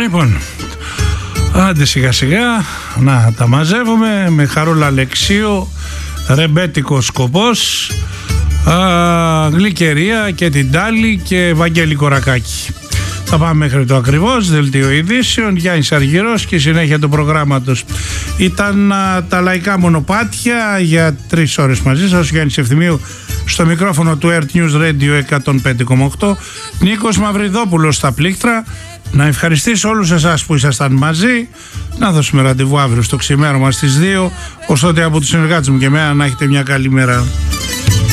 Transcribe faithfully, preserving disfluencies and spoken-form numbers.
Λοιπόν, άντε σιγά σιγά να τα μαζεύουμε με Χαρούλα Αλεξίου, Ρεμπέτικο Σκοπός, α, Γλυκερία και την Τάλη και Βαγγέλη Κορακάκη. Θα πάμε μέχρι το ακριβώς δελτίο ειδήσεων. Γιάννης Αργυρός και η συνέχεια του προγράμματος. Ήταν α, τα λαϊκά μονοπάτια για τρεις ώρες μαζί σας. Ο Γιάννης Ευθυμίου στο μικρόφωνο του Earth News Radio εκατόν πέντε κόμμα οκτώ. Νίκος Μαυριδόπουλος στα πλήκτρα. Να ευχαριστήσω όλους εσάς που ήσασταν μαζί. Να δώσουμε ραντεβού αύριο στο ξημέρωμα στις δύο. Ωστότε από τους συνεργάτες μου και εμένα να έχετε μια καλή μέρα.